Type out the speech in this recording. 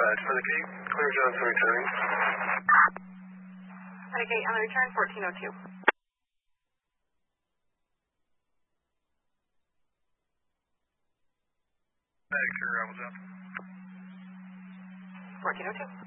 For the gate, clear Johnson returning. At a gate on the return, 1402. Back here, I was up. 1402.